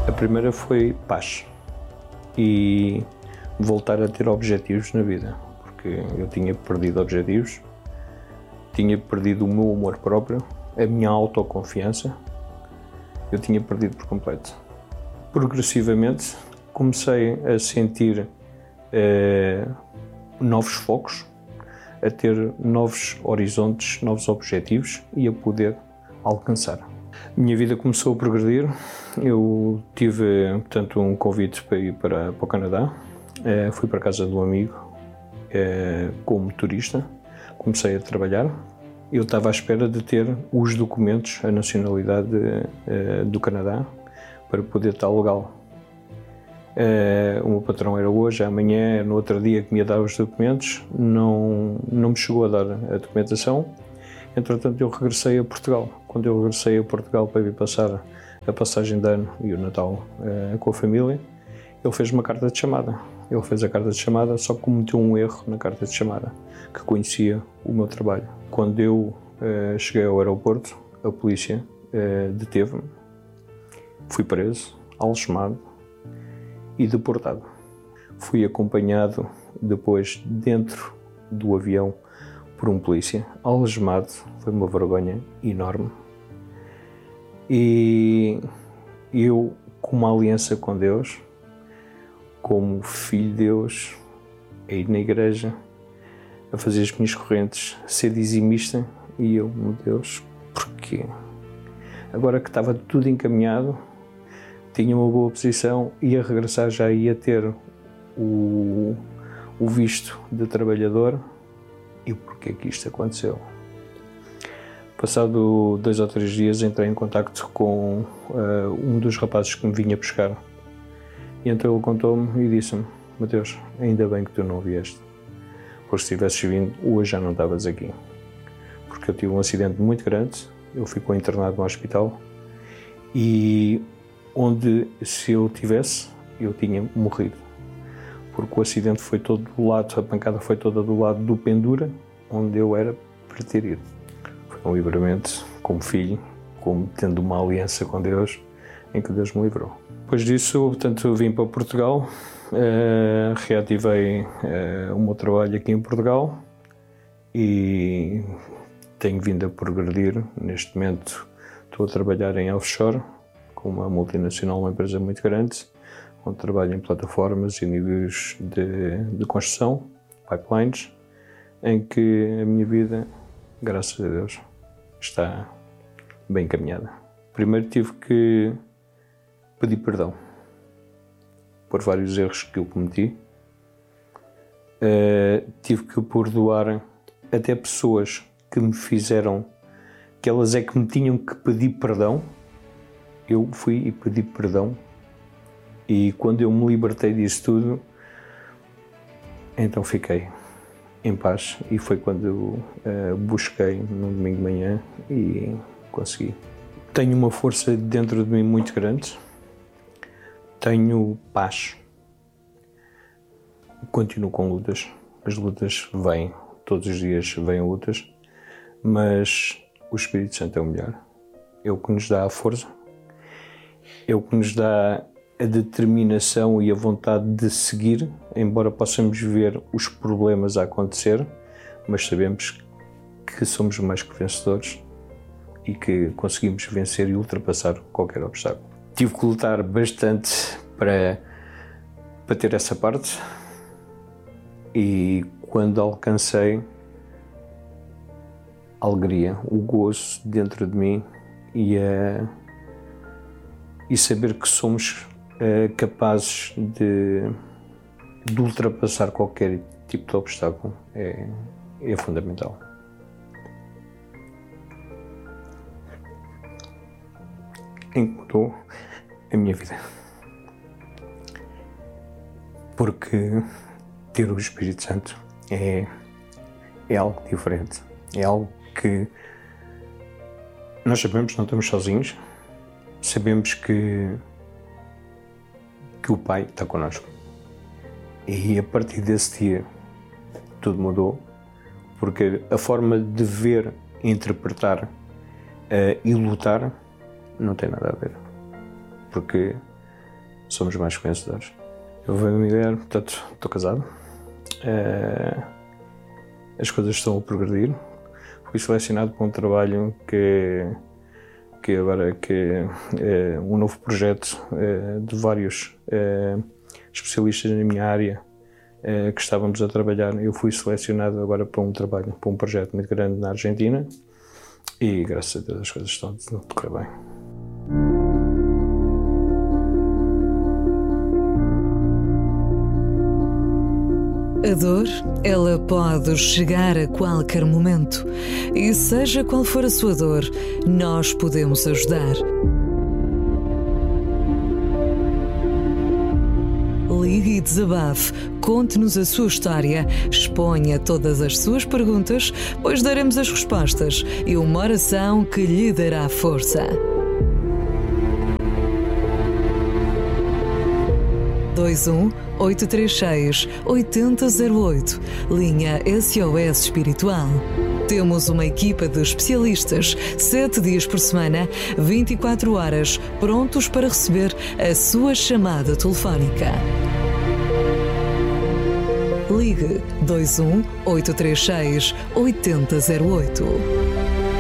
A primeira foi paz e voltar a ter objetivos na vida, porque eu tinha perdido objetivos, tinha perdido o meu amor próprio, a minha autoconfiança, eu tinha perdido por completo. Progressivamente comecei a sentir novos focos, a ter novos horizontes, novos objetivos e a poder alcançar. Minha vida começou a progredir, eu tive, portanto, um convite para ir para o Canadá, fui para a casa de um amigo como turista, comecei a trabalhar. Eu estava à espera de ter os documentos, a nacionalidade do Canadá, para poder estar legal. O meu patrão era hoje, amanhã, no outro dia que me ia dar os documentos, não me chegou a dar a documentação. Entretanto, eu regressei a Portugal. Quando eu regressei a Portugal para vir passar a passagem de ano e o Natal com a família, ele fez uma carta de chamada. Ele fez a carta de chamada, só que cometeu um erro na carta de chamada, que conhecia o meu trabalho. Quando eu cheguei ao aeroporto, a polícia deteve-me, fui preso, algemado e deportado. Fui acompanhado depois dentro do avião por um polícia, algemado, foi uma vergonha enorme. E eu, com uma aliança com Deus, como filho de Deus, a ir na igreja, a fazer as minhas correntes, a ser dizimista, e eu, meu Deus, porquê? Agora que estava tudo encaminhado, tinha uma boa posição, ia regressar, já ia ter o visto de trabalhador, e porquê que isto aconteceu? Passado 2 ou 3 dias entrei em contacto com um dos rapazes que me vinha buscar, e então ele contou-me e disse-me: Mateus, ainda bem que tu não vieste, porque se tivesses vindo, hoje já não estavas aqui, porque eu tive um acidente muito grande, eu fico internado no hospital, e onde se eu tivesse, eu tinha morrido, porque o acidente foi todo do lado, a pancada foi toda do lado do Pendura, onde eu era para ter ido. Foi um livramento, como filho, como tendo uma aliança com Deus, em que Deus me livrou. Depois disso, portanto, vim para Portugal, reativei o meu trabalho aqui em Portugal e tenho vindo a progredir. Neste momento estou a trabalhar em offshore, com uma multinacional, uma empresa muito grande, onde trabalho em plataformas e níveis de construção, pipelines, em que a minha vida, graças a Deus, está bem encaminhada. Primeiro tive que pedir perdão por vários erros que eu cometi. Tive que perdoar até pessoas que me fizeram, que elas é que me tinham que pedir perdão. Eu fui e pedi perdão, e quando eu me libertei disso tudo, então fiquei em paz, e foi quando eu busquei no domingo de manhã e consegui. Tenho uma força dentro de mim muito grande, tenho paz, continuo com lutas, as lutas vêm, todos os dias vêm lutas, mas o Espírito Santo é o melhor, é o que nos dá a força, é o que nos dá a determinação e a vontade de seguir, embora possamos ver os problemas a acontecer, mas sabemos que somos mais que vencedores e que conseguimos vencer e ultrapassar qualquer obstáculo. Tive que lutar bastante para ter essa parte, e quando alcancei, a alegria, o gozo dentro de mim e saber que somos capazes de ultrapassar qualquer tipo de obstáculo é fundamental. Mudou a minha vida, porque ter o Espírito Santo é algo diferente, é algo que nós sabemos que não estamos sozinhos, sabemos que o Pai está connosco, e a partir desse dia tudo mudou, porque a forma de ver, interpretar e lutar não tem nada a ver, porque somos mais vencedores. Eu vou a minha mulher, portanto, estou casado. As coisas estão a progredir. Fui selecionado para um trabalho que é um novo projeto de vários especialistas na minha área que estávamos a trabalhar. Eu fui selecionado agora para um trabalho, para um projeto muito grande na Argentina e, graças a Deus, as coisas estão a decorrer bem. A dor, ela pode chegar a qualquer momento e seja qual for a sua dor, nós podemos ajudar. Ligue e desabafe, conte-nos a sua história, exponha todas as suas perguntas, pois daremos as respostas e uma oração que lhe dará força. 21-836-8008, linha SOS Espiritual. Temos uma equipa de especialistas, 7 dias por semana, 24 horas, prontos para receber a sua chamada telefónica. Ligue 21-836-8008.